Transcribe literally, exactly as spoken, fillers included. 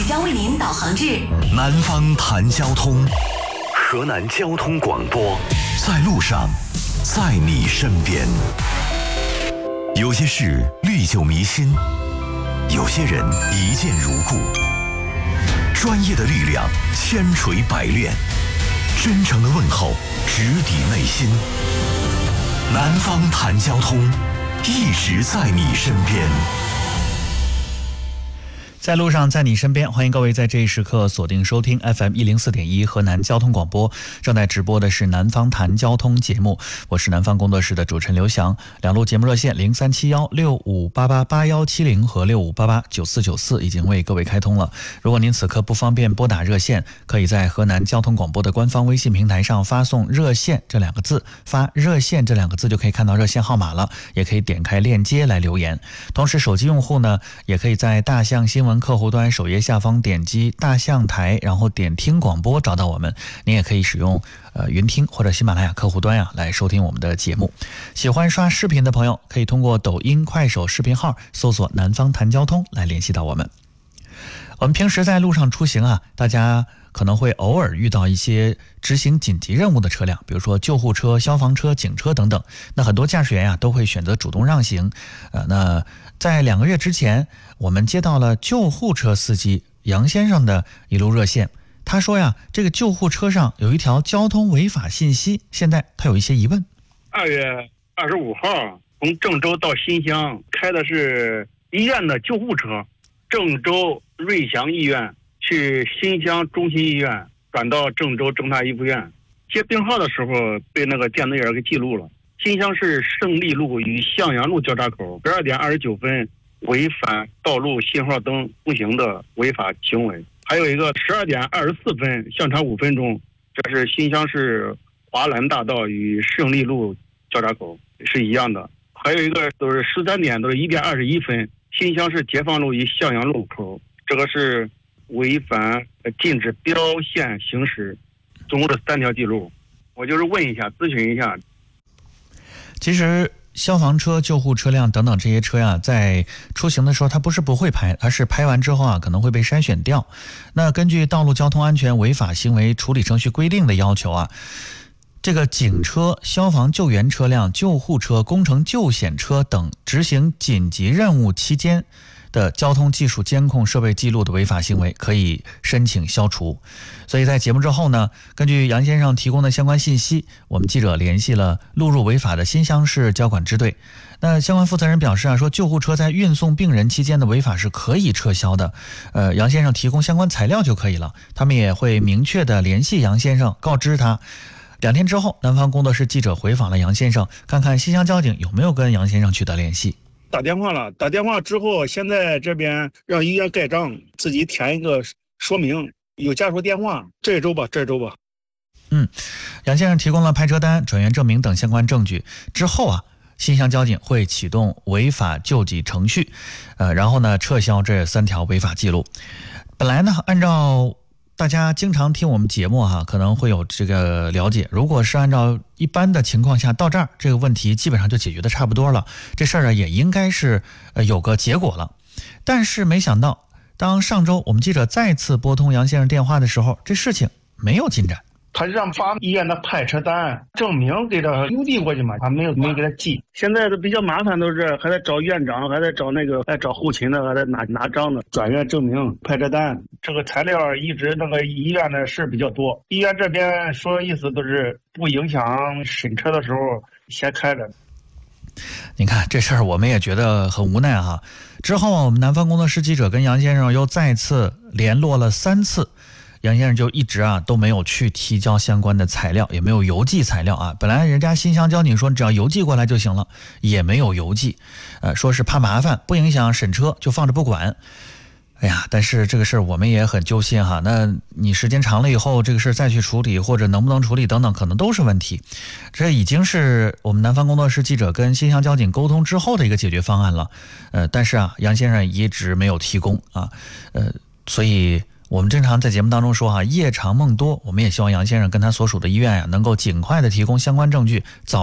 将为您导航至南方谈交通，河南交通广播，在路上，在你身边。有些事历久弥新，有些人一见如故。专业的力量千锤百炼，真诚的问候直抵内心。南方谈交通，一直在你身边。 在路上，在你身边，欢迎各位在这一时刻锁定收听 F M 一零四点一河南交通广播，正在直播的是南方谈交通节目，我是南方工作室的主持人刘翔。两路节目热线零三七幺六五八八八幺七零和六五八八九四九四已经为各位开通了。如果您此刻不方便拨打热线，可以在河南交通广播的官方微信平台上发送热线这两个字，发热线这两个字就可以看到热线号码了，也可以点开链接来留言。同时手机用户呢，也可以在大象新闻客户端首页下方点击大象台，然后点听广播找到我们。您也可以使用呃云听或者喜马拉雅客户端呀、啊、来收听我们的节目。喜欢刷视频的朋友，可以通过抖音、快手视频号搜索南方谈交通来联系到我们。我们平时在路上出行啊，大家可能会偶尔遇到一些执行紧急任务的车辆，比如说救护车、消防车、警车等等。那很多驾驶员啊都会选择主动让行。呃，那在两个月之前，我们接到了救护车司机杨先生的一路热线。他说呀，这个救护车上有一条交通违法信息，现在他有一些疑问。 二月二十五号，从郑州到新乡开的是医院的救护车，郑州瑞祥医院去新乡中心医院，转到郑州郑大一附院。接病号的时候被那个电子眼给记录了。新乡市胜利路与向阳路交叉口十二点二十九分违反道路信号灯通行的违法行为。还有一个十二点二十四分相差五分钟，这是新乡市华兰大道与胜利路交叉口是一样的。还有一个都是十三点都是一点二十一分，新乡市解放路与向阳路口，这个是违反禁止标线行驶，总共的三条记录。我就是问一下，咨询一下。 其实消防车、救护车辆等等这些车呀，在出行的时候它不是不会拍，而是拍完之后啊可能会被筛选掉。那根据道路交通安全违法行为处理程序规定的要求啊，这个警车、消防救援车辆、救护车、工程救险车等执行紧急任务期间的交通技术监控设备记录的违法行为可以申请消除。所以在节目之后呢，根据杨先生提供的相关信息，我们记者联系了录入违法的新乡市交管支队。那相关负责人表示啊，说救护车在运送病人期间的违法是可以撤销的，呃，杨先生提供相关材料就可以了。他们也会明确的联系杨先生，告知他。两天之后，南方工作室记者回访了杨先生，看看新乡交警有没有跟杨先生取得联系。 打电话了，打电话之后，现在这边让医院盖章，自己填一个说明，有家属电话，这周吧，这周吧。 嗯，杨先生提供了派车单、转院证明等相关证据之后啊，新乡交警会启动违法救济程序，呃，然后呢撤销这三条违法记录。本来呢，按照大家经常听我们节目哈，可能会有这个了解。如果是按照一般的情况下，到这儿这个问题基本上就解决的差不多了，这事儿也应该是呃有个结果了。但是没想到，当上周我们记者再次拨通杨先生电话的时候，这事情没有进展。 他让发医院的派车单、证明给他邮递过去嘛，他没有没给他寄。现在都比较麻烦，都是还得找院长，还得找那个，还找后勤的，还得拿拿章的转院证明、派车单。这个材料一直那个医院的事比较多，医院这边说意思都是不影响审车的时候先开着。 你看这事儿我们也觉得很无奈哈。之后我们南方工作室记者跟杨先生又再次联络了三次。杨先生就一直啊都没有去提交相关的材料，也没有邮寄材料啊。本来人家新乡交警说只要邮寄过来就行了，也没有邮寄，呃，说是怕麻烦，不影响审车，就放着不管。哎呀，但是这个事儿我们也很揪心哈。那你时间长了以后，这个事儿再去处理或者能不能处理等等，可能都是问题。这已经是我们南方工作室记者跟新乡交警沟通之后的一个解决方案了。呃，但是啊，杨先生一直没有提供啊，呃，所以。我们经常在节目当中说哈，夜长梦多，我们也希望杨先生跟他所属的医院呀、啊，能够尽快的提供相关证据，早